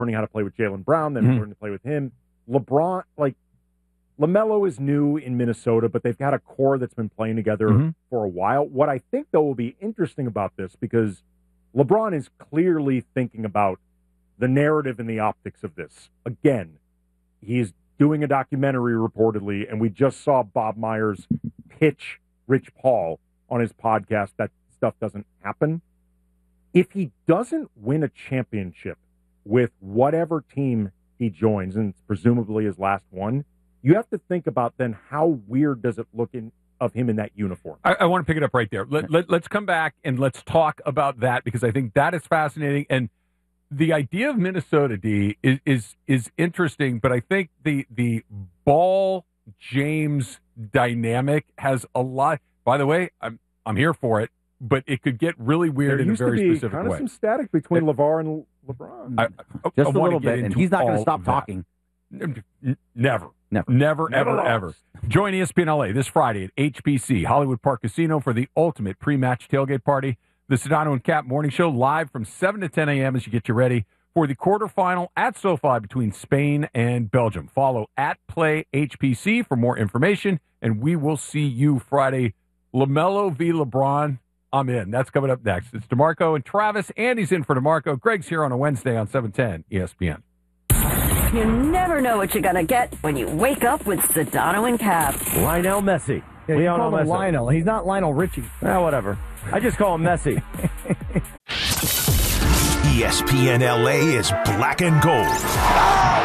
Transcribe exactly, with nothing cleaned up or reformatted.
learning how to play with Jaylen Brown, then Mm-hmm. learning to play with him. LeBron, like, LaMelo is new in Minnesota, but they've got a core that's been playing together Mm-hmm. for a while. What I think, though, will be interesting about this, because LeBron is clearly thinking about the narrative and the optics of this. Again, he's doing a documentary reportedly, and we just saw Bob Myers pitch Rich Paul on his podcast. That stuff doesn't happen. If he doesn't win a championship with whatever team he joins, and it's presumably his last one, you have to think about then how weird does it look in of him in that uniform. I, I want to pick it up right there. Let, let, let's come back and let's talk about that, because I think that is fascinating. And the idea of Minnesota, D, is is, is interesting, but I think the the Ball James dynamic has a lot. By the way, I'm I'm here for it, but it could get really weird there in a used very to be specific kind of way. some static between it, LeVar and LeBron. I, I, Just I a little get bit, and into he's not going to all stop of that. talking. N- Never. Never. Never, Never ever, lost. ever. Join E S P N L A this Friday at H B C, Hollywood Park Casino, for the ultimate pre-match tailgate party. The Sedano and Cap Morning Show live from seven to ten a.m. as you get you ready for the quarterfinal at SoFi between Spain and Belgium. Follow at Play H P C for more information, and we will see you Friday. LaMelo v. LeBron, I'm in. That's coming up next. It's DeMarco and Travis. Andy's in for DeMarco. Greg's here on a Wednesday on seven ten E S P N. You never know what you're going to get when you wake up with Sedano and Cap. Lionel Messi. Yeah, you Lionel call him Messi. Lionel. He's not Lionel Richie. Ah, whatever. I just call him Messi. E S P N L A is black and gold.